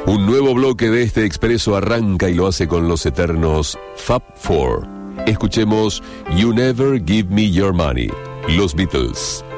Un nuevo bloque de este expreso arranca y lo hace con los eternos Fab Four. Escuchemos You Never Give Me Your Money, los Beatles.